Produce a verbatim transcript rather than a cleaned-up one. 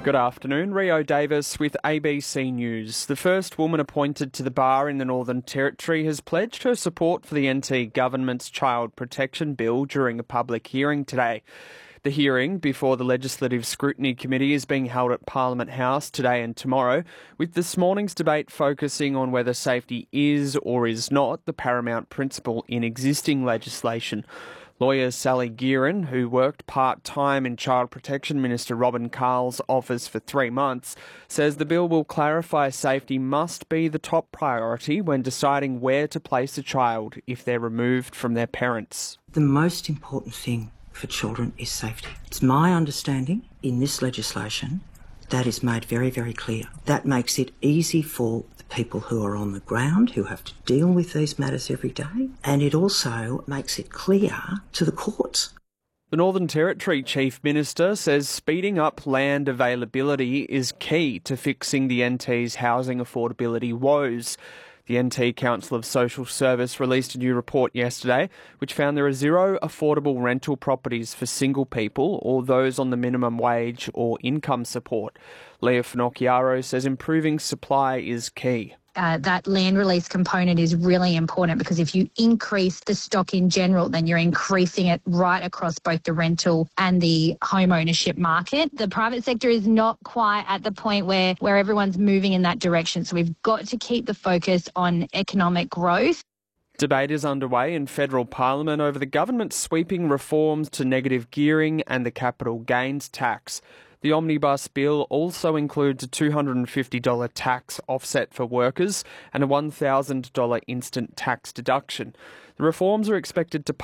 Good afternoon, Rio Davis with A B C News. The first woman appointed to the bar in the Northern Territory has pledged her support for the N T government's Child Protection Bill during a public hearing today. The hearing before the Legislative Scrutiny Committee is being held at Parliament House today and tomorrow, with this morning's debate focusing on whether safety is or is not the paramount principle in existing legislation. Lawyer Sally Gearan, who worked part-time in Child Protection Minister Robin Carl's office for three months, says the bill will clarify safety must be the top priority when deciding where to place a child if they're removed from their parents. The most important thing for children is safety. It's my understanding in this legislation that is made very, very clear. That makes it easy for the people who are on the ground, who have to deal with these matters every day, and it also makes it clear to the courts. The Northern Territory Chief Minister says speeding up land availability is key to fixing the N T's housing affordability woes. The N T Council of Social Service released a new report yesterday which found there are zero affordable rental properties for single people or those on the minimum wage or income support. Leah Finocchiaro says improving supply is key. Uh, that land release component is really important because if you increase the stock in general, then you're increasing it right across both the rental and the home ownership market. The private sector is not quite at the point where, where everyone's moving in that direction. So we've got to keep the focus on economic growth. Debate is underway in federal parliament over the government's sweeping reforms to negative gearing and the capital gains tax. The Omnibus bill also includes a two hundred fifty dollars tax offset for workers and a one thousand dollars instant tax deduction. The reforms are expected to